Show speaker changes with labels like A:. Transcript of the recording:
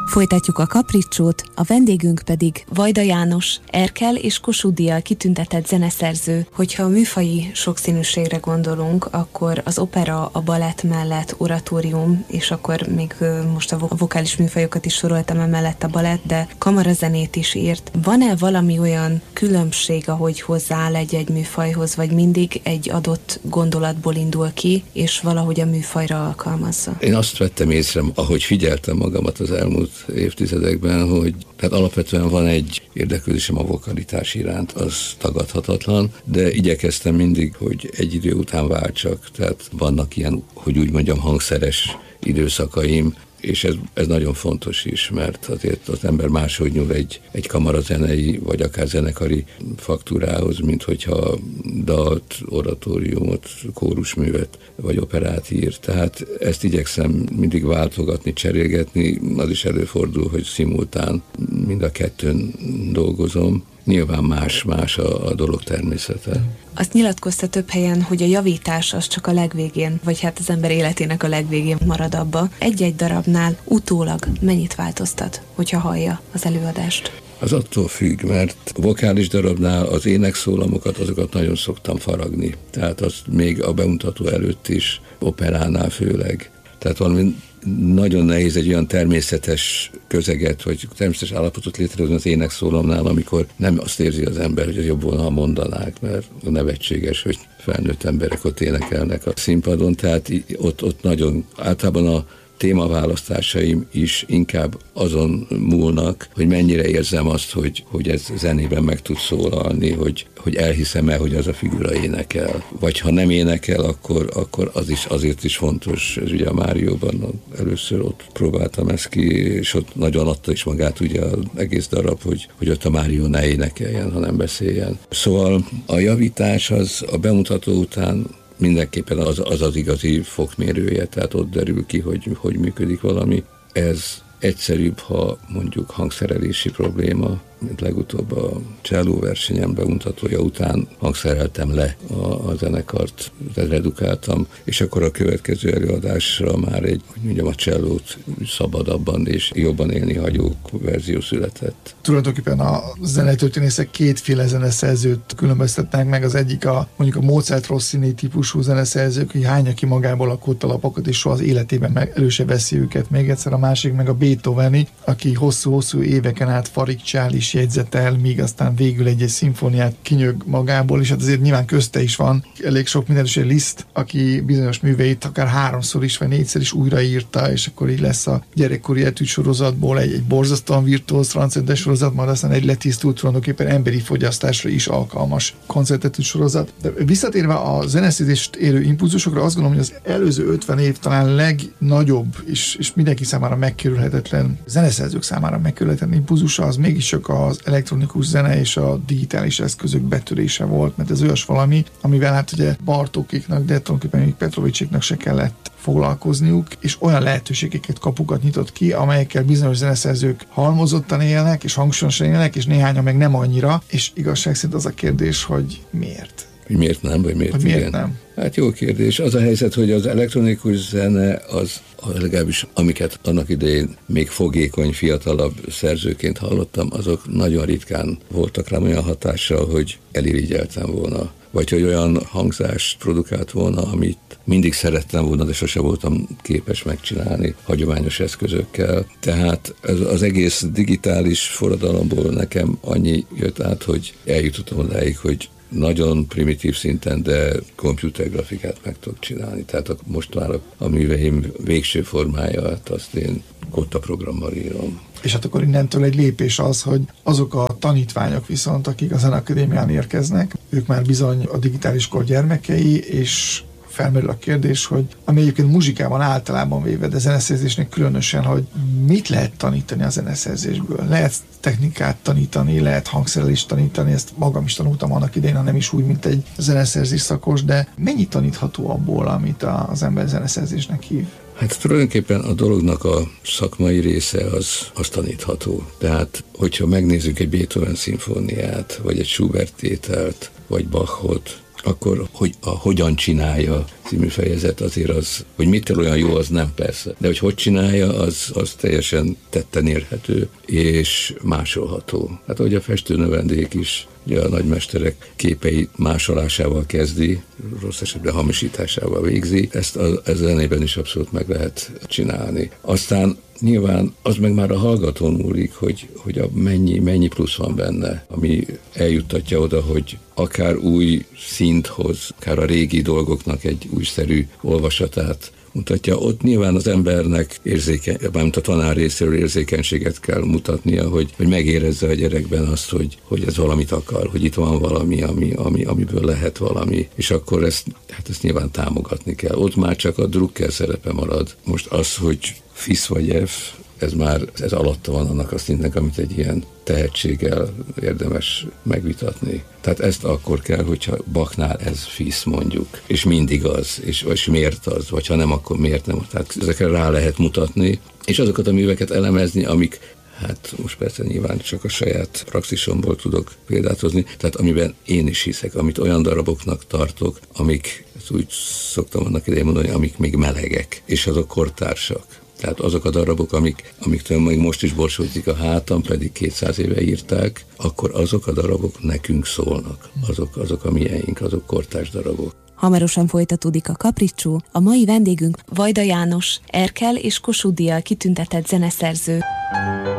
A: Folytatjuk a kapricsót, a vendégünk pedig Vajda János, Erkel és Kossuth díjjal kitüntetett zeneszerző. Hogyha a műfaji sokszínűségre gondolunk, akkor az opera, a balett mellett oratórium, és akkor még most a vokális műfajokat is soroltam emellett a balett, de kamarazenét is írt. Van-e valami olyan különbség, ahogy hozzááll egy műfajhoz, vagy mindig egy adott gondolatból indul ki, és valahogy a műfajra alkalmazza?
B: Én azt vettem észre, ahogy figyeltem magamat az elmúlt évtizedekben, hogy tehát alapvetően van egy érdeklődésem a vokalitás iránt, az tagadhatatlan, de igyekeztem mindig, hogy egy idő után váltsak, tehát vannak ilyen, hogy úgy mondjam, hangszeres időszakaim, és ez nagyon fontos is, mert azért az ember máshogy nyúl egy kamarazenei, vagy akár zenekari faktúrához, mint hogyha dalt, oratóriumot, kórusművet, vagy operát ír. Tehát ezt igyekszem mindig váltogatni, cserélgetni, az is előfordul, hogy szimultán mind a kettőn dolgozom. Nyilván más a dolog természete.
A: Azt nyilatkozta több helyen, hogy a javítás az csak a legvégén, vagy hát az ember életének a legvégén marad abba. Egy-egy darabnál utólag mennyit változtat, hogyha hallja az előadást?
B: Az attól függ, mert a vokális darabnál az énekszólamokat, azokat nagyon szoktam faragni. Tehát azt még a bemutató előtt is, operánál főleg. Tehát valami nagyon nehéz egy olyan természetes közeget, vagy természetes állapotot létrehozni az énekszólamnál, amikor nem azt érzi az ember, hogy az jobb volna, ha mondanák, mert nevetséges, hogy felnőtt emberek ott énekelnek a színpadon, tehát ott nagyon általában a témaválasztásaim is inkább azon múlnak, hogy mennyire érzem azt, hogy ez zenében meg tud szólalni, hogy elhiszem-e, hogy az a figura énekel. Vagy ha nem énekel, akkor az is azért is fontos. Ez ugye a Márióban először ott próbáltam ezt ki, és ott nagyon adta is magát ugye az egész darab, hogy ott a Márió ne énekeljen, hanem beszéljen. Szóval a javítás az a bemutató után mindenképpen az igazi fokmérője, tehát ott derül ki, hogy működik valami. Ez egyszerűbb, ha mondjuk hangszerelési probléma, mint legutóbb a cselló versenyem bemutatója után hangszereltem le a zenekart, tehát redukáltam, és akkor a következő előadásra már a csellót szabadabban és jobban élni hagyó verzió született.
C: Tulajdonképpen a zenetörténészek kétféle zeneszerzőt különböztetnek meg, az egyik mondjuk a Mozart-Rossini típusú zeneszerzők, hogy hányja ki magából a kottalapokat, és soha az életében meg elő se veszi őket. Még egyszer a másik meg a Beethoveni, aki hosszú-hosszú éveken át farigcsál is jegyzetel, míg aztán végül egy szimfóniát kinyög magából, és hát azért nyilván közte is van elég sok minden, és egy Liszt, aki bizonyos műveit akár 3-szor is, vagy 4-szer is újraírta, és akkor így lesz a gyerekkori etűd sorozatból egy borzasztóan virtuóz transzcendes sorozat, majd aztán egy letisztult, tulajdonképpen emberi fogyasztásra is alkalmas koncertetűd sorozat. De visszatérve a zeneszerzést érő impulzusokra, azt gondolom, hogy az előző 50 év talán legnagyobb, és mindenki számára megkerülhetetlen, zeneszerzők számára megkerülhetetlen impulzusa az mégiscsak az elektronikus zene és a digitális eszközök betörése volt, mert ez olyas valami, amivel hát ugye Bartókéknak, de tulajdonképpen még Petrovicséknak se kellett foglalkozniuk, és olyan lehetőségeket, kapukat nyitott ki, amelyekkel bizonyos zeneszerzők halmozottan élnek, és hangsúlyosan élnek, és néhányan meg nem annyira, és igazság szerint az a kérdés, hogy miért?
B: Miért nem, vagy miért igen?
C: Miért nem?
B: Hát jó kérdés. Az a helyzet, hogy az elektronikus zene az, legalábbis amiket annak idején még fogékony, fiatalabb szerzőként hallottam, azok nagyon ritkán voltak rám olyan hatással, hogy elirigyeltem volna. Vagy hogy olyan hangzást produkált volna, amit mindig szerettem volna, de sose voltam képes megcsinálni hagyományos eszközökkel. Tehát az egész digitális forradalomból nekem annyi jött át, hogy eljutottam odáig, hogy nagyon primitív szinten, de komputergrafikát meg tudok csinálni. Tehát most már a műveim végső formáját azt én Kotta programmal írom.
C: És hát akkor innentől egy lépés az, hogy azok a tanítványok viszont, akik a Zeneakadémián érkeznek, ők már bizony a digitális kor gyermekei, és felmerül a kérdés, hogy ami egyébként muzsikában általában véve, de zeneszerzésnek különösen, hogy mit lehet tanítani a zeneszerzésből. Lehet technikát tanítani, lehet hangszerelést tanítani, ezt magam is tanultam annak idején, nem is úgy, mint egy zeneszerzés szakos, de mennyi tanítható abból, amit az ember zeneszerzésnek hív?
B: Hát tulajdonképpen a dolognak a szakmai része az tanítható. Tehát, hogyha megnézzük egy Beethoven szimfóniát, vagy egy Schubert tételt, vagy Bachot, akkor hogy a hogyan csinálja című fejezet azért az, hogy mitől olyan jó, az nem persze. De hogy csinálja, az teljesen tetten érhető és másolható. Hát ahogy a festő növendék is, ugye a nagymesterek képei másolásával kezdi, rossz esetben hamisításával végzi, ezt a zenében is abszolút meg lehet csinálni. Aztán nyilván az meg már a hallgatón múlik, hogy mennyi plusz van benne, ami eljuttatja oda, hogy akár új szint hoz, akár a régi dolgoknak egy újszerű olvasatát mutatja. Ott nyilván az embernek mármint a tanár részéről érzékenységet kell mutatnia, hogy megérezze a gyerekben azt, hogy ez valamit akar, hogy itt van valami, amiből lehet valami, és akkor ezt nyilván támogatni kell. Ott már csak a Drucker szerepe marad. Most az, hogy FIS vagy F, ez alatta van annak a szintnek, amit egy ilyen tehetséggel érdemes megvitatni. Tehát ezt akkor kell, hogyha Bachnál ez FIS mondjuk, és mindig az, és miért az, vagy ha nem, akkor miért nem. Tehát ezekre rá lehet mutatni, és azokat a műveket elemezni, amik, hát most persze nyilván csak a saját praxisomból tudok példát hozni, tehát amiben én is hiszek, amit olyan daraboknak tartok, amik, ezt úgy szoktam annak idején mondani, amik még melegek, és azok kortársak. Tehát azok a darabok, amiktől még most is borsódik a hátam, pedig 200 éve írták, akkor azok a darabok nekünk szólnak. Azok a miénk, azok kortárs darabok.
A: Hamarosan folytatódik a Kapricsó. A mai vendégünk Vajda János, Erkel és Kossuth-díjjal kitüntetett zeneszerző.